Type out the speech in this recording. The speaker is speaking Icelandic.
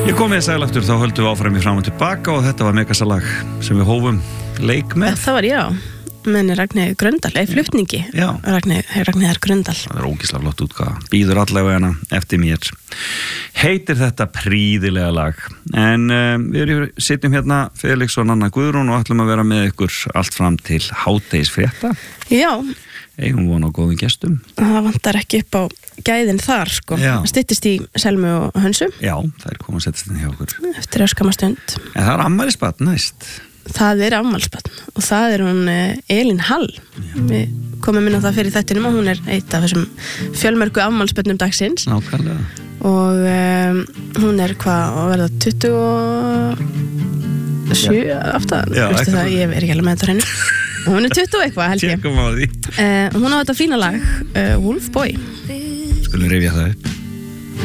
Ég kom með sæl aftur, þá höldum við áfram í fram og tilbaka og þetta var megasalag sem við hófum leik með. Það var menni Ragnheiður Gröndal, flutningi Ragnheiður Gröndal. Það ógeðslega flott útgáfa, býður allavega hana eftir mér. Heitir þetta prýðilega lag, en við sitjum hérna Felix og Nanna Guðrún og ætlum að vera með ykkur allt fram til hádegisfrétta. Já. Eigum von á góðum gestum. Það vantar ekki upp á gæðin þar, sko. Já. Styttist í Selmu og Hönsu. Já, það koma að setjast inn hjá okkur. Eftir öskama stund. En það afmælisbarn næst. Það afmælisbarn og það hún Elín Hall. Já. Við komum inn á það fyrir þættinum og hún eitt af þessum fjölmörgu afmælisbörnum dagsins. Nákvæmlega. Og hún hvað að verða 27 aftan. Já, það, ég ekki alveg með þetta hreinu. Hún 20 eitthvað, held ég. Tjekkum á því. Hún á þetta fína lag, Wolf Boy. Skulum rifja það upp.